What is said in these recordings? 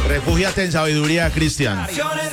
Refúgiate en sabiduría, Cristian.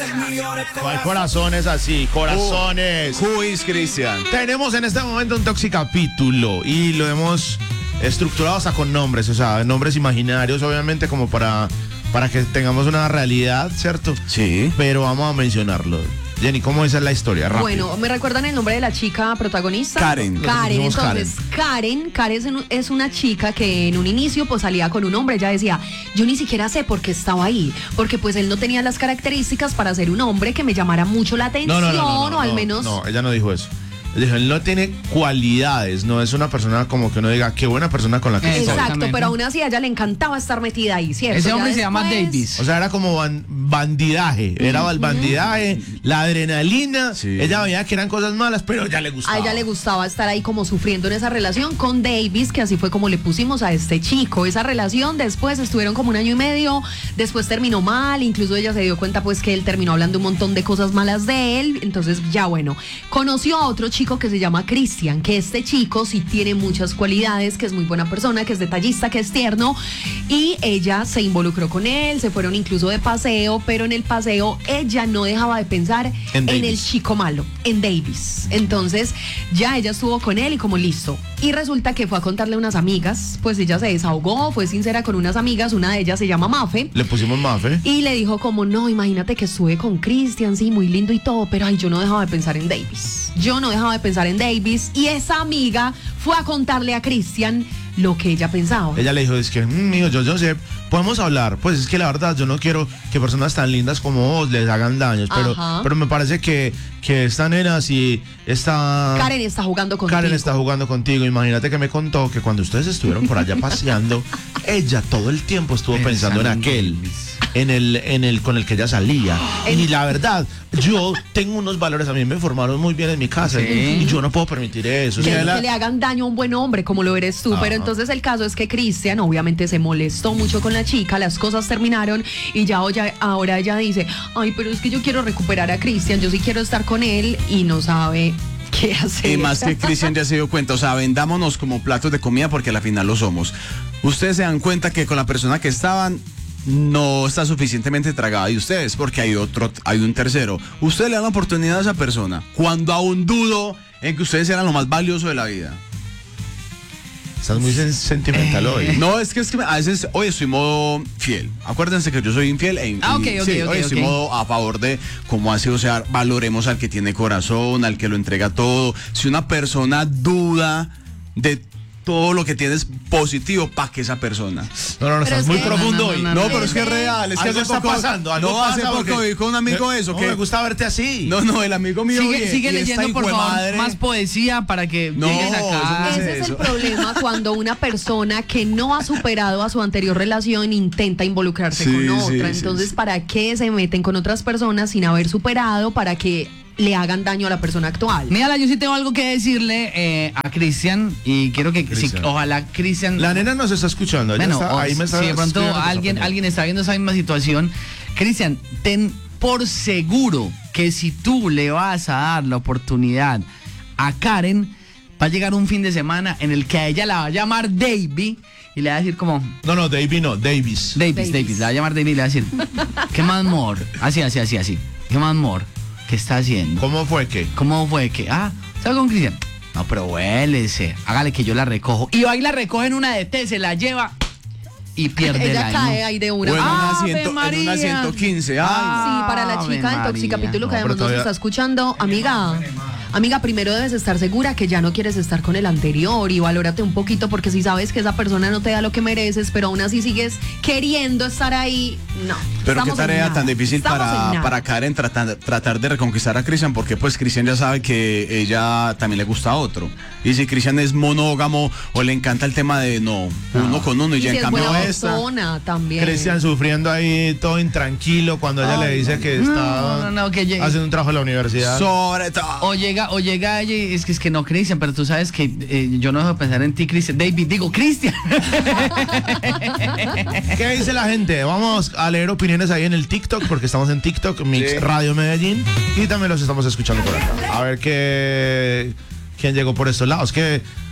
¿Cuál corazones así? Corazones. Who is Cristian? Tenemos en este momento un toxicapítulo y lo hemos estructurado hasta con nombres, o sea, nombres imaginarios, obviamente, como para que tengamos una realidad, ¿cierto? Sí. Pero vamos a mencionarlo. Jenny, ¿cómo es la historia? Rápido. Bueno, ¿me recuerdan el nombre de la chica protagonista? Karen. Entonces, Karen es una chica que en un inicio pues salía con un hombre. Ella decía, yo ni siquiera sé por qué estaba ahí, porque pues él no tenía las características para ser un hombre que me llamara mucho la atención, o al menos... No, ella no dijo eso. Dijo, él no tiene cualidades, no es una persona como que uno diga, qué buena persona con la que estoy. Exacto, pero aún así a ella le encantaba estar metida ahí, ¿cierto? Ese Ya hombre se llama después- Davis. O sea, era como bandidaje, era el bandidaje, la adrenalina, Sí. ella veía que eran cosas malas, pero ya le gustaba. A ella le gustaba estar ahí como sufriendo en esa relación con Davis, que así fue como le pusimos a este chico. Esa relación después estuvieron como 1 año y medio, después terminó mal, incluso ella se dio cuenta pues que él terminó hablando un montón de cosas malas de él, entonces ya bueno, conoció a otro chico que se llama Cristian, que este chico sí tiene muchas cualidades, que es muy buena persona, que es detallista, que es tierno, y ella se involucró con él, se fueron incluso de paseo, pero en el paseo ella no dejaba de pensar En en el Davis. chico malo, en Davis. Entonces ya ella estuvo con él y como listo. Y resulta que fue a contarle a unas amigas, pues ella se desahogó, fue sincera con unas amigas, una de ellas se llama Mafe. Le pusimos Mafe. Y le dijo como, no, imagínate que estuve con Cristian, sí, muy lindo y todo, pero ay, yo no dejaba de pensar en Davis. Yo no dejaba de pensar en Davis. Y esa amiga fue a contarle a Cristian lo que ella pensaba. Ella le dijo, es que, mijo, yo sé, podemos hablar, pues es que la verdad yo no quiero que personas tan lindas como vos les hagan daños, Ajá. pero me parece que esta nena, si esta... Karen está jugando contigo. Karen está jugando contigo. Imagínate que me contó que cuando ustedes estuvieron por allá paseando, ella todo el tiempo estuvo pensando en aquel, en el con el que ella salía. Y la verdad, yo tengo unos valores, a mí me formaron muy bien en mi casa, Sí. y yo no puedo permitir eso. O Que, sea, que le hagan daño a un buen hombre como lo eres tú. Ajá. Pero entonces el caso es que Cristian obviamente se molestó mucho con la chica, las cosas terminaron y ahora ella dice, ay, pero es que yo quiero recuperar a Cristian, yo sí quiero estar con él y no sabe qué hacer. Y más que Cristian ya se dio cuenta, o sea, vendámonos como platos de comida porque a la final lo somos. Ustedes se dan cuenta que con la persona que estaban no está suficientemente tragada de ustedes, porque hay un tercero. Ustedes le dan la oportunidad a esa persona cuando aún dudo en que ustedes eran lo más valioso de la vida. estás muy sentimental hoy. No, es que a veces hoy estoy modo fiel. Acuérdense que yo soy infiel Ok, hoy estoy modo a favor de cómo hace, o sea, valoremos al que tiene corazón, al que lo entrega todo. Si una persona duda de todo lo que tienes positivo, ¿para qué esa persona? No, Pero estás es muy que- profundo hoy. No, pero es que es real, es que Algo hace está poco pasando, algo no, hace pasa poco porque- vi con un amigo eso, que me gusta verte así. no, el amigo mío Sigue y esta leyendo, por favor, hijuemadre- más poesía para que No, llegues eso no acá. es Ese es eso. el problema cuando una persona que no ha superado a su anterior relación intenta involucrarse Sí, con sí, otra. sí, Entonces, sí. ¿para qué se meten con otras personas sin haber superado para que le hagan daño a la persona actual? Mira, yo sí tengo algo que decirle a Cristian y quiero que Cristian. ojalá Cristian... La nena nos está escuchando. Ella Bueno, está, ahí me está si de pronto escribiendo que alguien está está viendo esa misma situación, Cristian, ten por seguro que si tú le vas a dar la oportunidad a Karen, va a llegar un fin de semana en el que a ella la va a llamar Davy y le va a decir como... No, David no, Davis. Davis, la va a llamar David y le va a decir, ¿qué más, amor? Así. ¿Qué más, amor? ¿Qué está haciendo? ¿Cómo fue que? ¿Cómo fue que? ¿Sabe con Cristian? No, pero vuélese, hágale que yo la recojo. Y va y la recoge en una de té, se la lleva y pierde el Ella año. cae ahí de O una. en una, ¡Ave 100, en María! una 115. Ay, Sí, para la Ave chica del María. toxicapítulo que No, además pero nos todavía- está escuchando, amiga, primero debes estar segura que ya no quieres estar con el anterior y valórate un poquito porque si sabes que esa persona no te da lo que mereces, pero aún así sigues queriendo estar ahí, no. Pero estamos qué en tarea nada. tan difícil Estamos en nada. para Karen tratar de reconquistar a Cristian, porque pues Cristian ya sabe que ella también le gusta a otro. Y si Cristian es monógamo o le encanta el tema de uno con uno, y Y ya si en es cambio buena esta... persona también. Cristian sufriendo ahí todo intranquilo cuando ella le dice que está no, que llegue. haciendo un trabajo en la universidad. Sobre todo. O llega ella y es que no, Cristian, pero tú sabes que yo no dejo de pensar en ti, Cristian. Cristian. ¿Qué dice la gente? Vamos a leer opiniones ahí en el TikTok, porque estamos en TikTok, Mix Sí. Radio Medellín, y también los estamos escuchando por acá. A ver quién llegó por estos lados. Que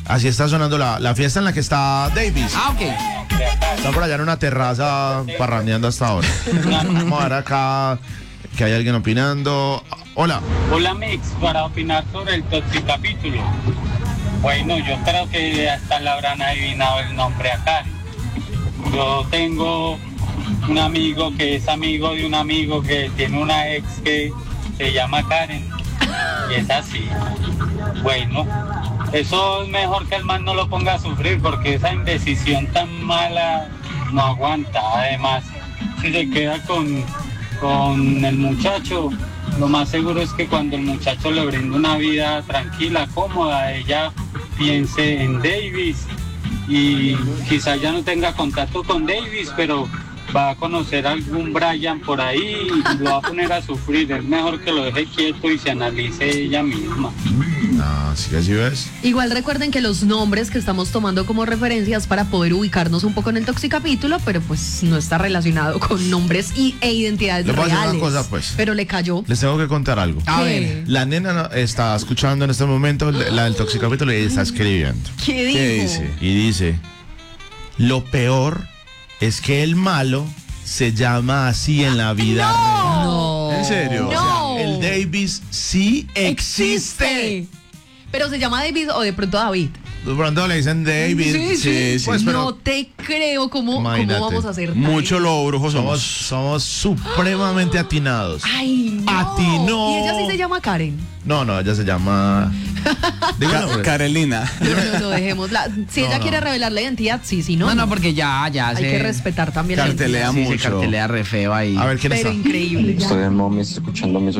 Así está sonando la fiesta en la que está Davis. Ah, ok. Está por allá en una terraza parrandeando hasta ahora. Vamos a ver acá que hay alguien opinando. Hola. Hola Mix, para opinar sobre el Toxicapítulo. Bueno, yo creo que hasta le habrán adivinado el nombre a Karen. Yo tengo un amigo que es amigo de un amigo que tiene una ex que se llama Karen. Y es así. Bueno, eso es mejor que el man no lo ponga a sufrir porque esa indecisión tan mala no aguanta. Además, si se queda con el muchacho, lo más seguro es que cuando el muchacho le brinde una vida tranquila, cómoda, ella piense en Davis y quizá ya no tenga contacto con Davis, pero va a conocer a algún Brian por ahí y lo va a poner a sufrir. Es mejor que lo deje quieto y se analice ella misma. No, sí, así ves. Igual recuerden que los nombres que estamos tomando como referencias para poder ubicarnos un poco en el Toxicapítulo, pero pues no está relacionado con nombres e identidades Le voy a decir reales. una cosa, pues. Pero le cayó. Les tengo que contar algo. A ¿Qué? ver. La nena está escuchando en este momento la del Toxicapítulo y está escribiendo. ¿Qué dijo? ¿Qué dice? Y dice, lo peor es que el malo se llama así en la vida real. No. ¿En serio? No. El Davis sí existe. Pero se llama David o de pronto David. De pronto le dicen David. Sí, sí. Pues, pero No te creo cómo Imagínate. vamos a hacer. Mucho lo brujo somos, somos. somos supremamente atinados. Ay, no. Atinó. Y ella sí se llama Karen. No, ella se llama... Diga el nombre. Carolina. No, dejémosla. Si No, ella no. quiere revelar la identidad, sí, sí, no. No, porque ya Hay se... que respetar también la Cartelea identidad. Sí, mucho. se cartelea re feo ahí. A ver quién Pero está. increíble. Estoy en Momis escuchando mis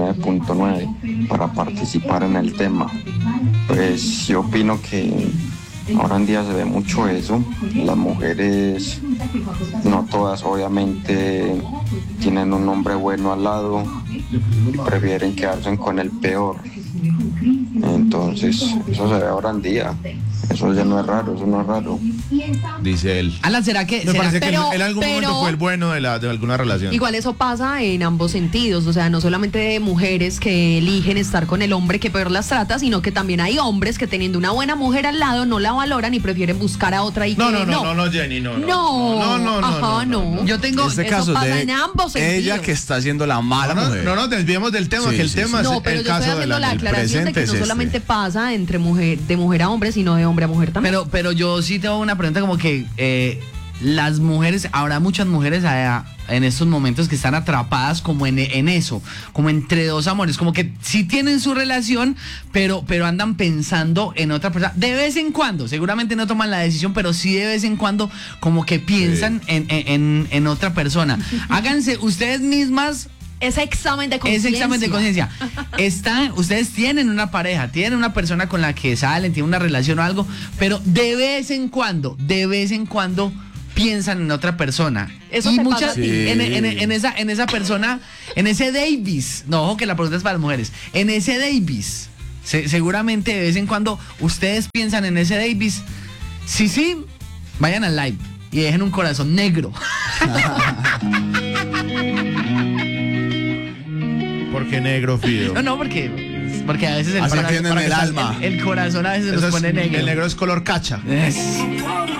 89.9 para participar en el tema. Pues yo opino que ahora en día se ve mucho eso. Las mujeres, no todas obviamente, tienen un hombre bueno al lado, prefieren quedarse con el peor. Entonces, eso se ve ahora en día. Eso ya no es raro, eso no es raro. Dice él. Alan, ¿será que...? Me será- parece que Pero- en algún momento pero- fue el bueno de alguna relación. Igual eso pasa en ambos sentidos, o sea, no solamente de mujeres que eligen estar con el hombre que peor las trata, sino que también hay hombres que teniendo una buena mujer al lado no la valoran y prefieren buscar a otra y No, que no, Jenny, no. Ajá, no. Yo tengo... Este Eso caso pasa de en ambos ella sentidos. que está haciendo la mala mujer. No nos desviemos del tema, Sí, que el sí, tema sí. es No, pero el yo estoy caso de haciendo la la... aclaración de que presente no es solamente este. pasa de mujer a hombre, sino de hombre a mujer también. Pero yo sí tengo una pregunta como que las mujeres, habrá muchas mujeres en estos momentos que están atrapadas como en eso, como entre dos amores, como que sí tienen su relación, pero andan pensando en otra persona. De vez en cuando, seguramente no toman la decisión, pero sí de vez en cuando como que piensan en otra persona. Háganse ustedes mismas Ese examen de conciencia. ese examen de conciencia. Ustedes tienen una pareja, tienen una persona con la que salen, tienen una relación o algo, pero de vez en cuando piensan en otra persona. Eso y te pasa muchas a ti. en esa persona, en ese Davis, no, ojo que la pregunta es para las mujeres, en ese Davis, seguramente de vez en cuando ustedes piensan en ese Davis. Sí, vayan al live y dejen un corazón negro. Porque negro, Fido. No, porque a veces Así tienen el alma. el corazón a veces Eso nos es- pone negro. El negro es color cacha. Es-